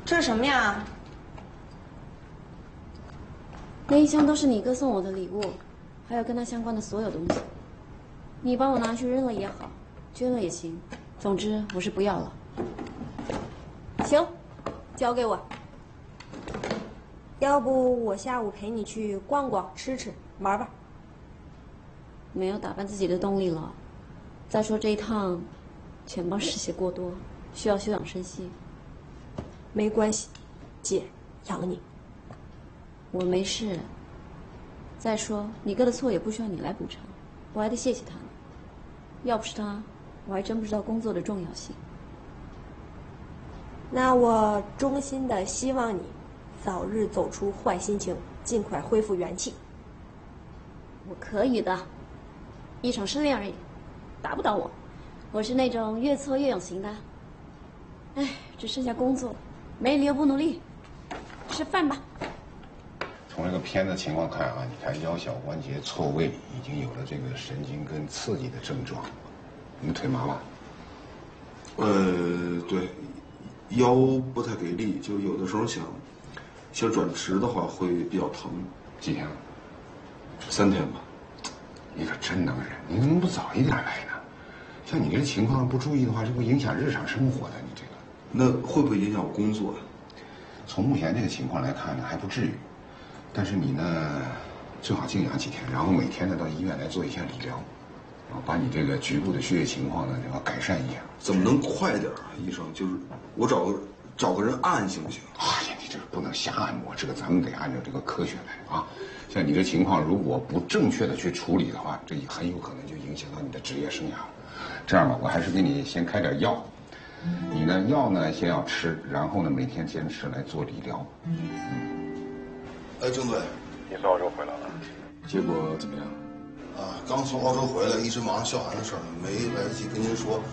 这是什么呀？ 那一箱都是你哥送我的礼物，还有跟他相关的所有东西。你帮我拿去扔了也好，捐了也行，总之我是不要了。行，交给我。 要不我下午陪你去逛逛、吃吃、玩玩。 没有打扮自己的动力了。再说这一趟，全帮失血过多，需要休养生息。 没关系，姐养你。 我没事。再说你哥的错也不需要你来补偿，我还得谢谢他呢。要不是他，我还真不知道工作的重要性。 那我衷心的希望你早日走出坏心情，尽快恢复元气。 我可以的，一场失恋而已，打不倒我。我是那种越挫越勇型的。哎，只剩下工作了，没理由不努力。吃饭吧。 从这个片子情况看啊，你看腰小关节错位已经有了这个神经根刺激的症状。你腿麻吧？ 对，腰不太给力，就有的时候想转直的话会比较疼。 几天了 ？3天吧。 你可真能忍，你怎么不早一点来呢？像你这情况不注意的话，这会影响日常生活的。你这个， 那会不会影响我工作呀？ 从目前这个情况来看呢，还不至于。但是你呢，最好静养几天，然后每天呢到医院来做一下理疗，然后把你这个局部的血液情况呢要改善一下。 怎么能快点啊，医生？就是我找个人按行不行？ 哎呀，你这个不能瞎按摩，这个咱们得按照这个科学来啊。像你这情况，如果不正确的去处理的话，这很有可能就影响到你的职业生涯。这样吧，我还是给你先开点药，你呢药呢先要吃，然后呢每天坚持来做理疗。 哎，郑队， 你从澳洲回来了， 结果怎么样？ 啊，刚从澳洲回来，一直忙着笑涵的事儿，没来得及跟您说。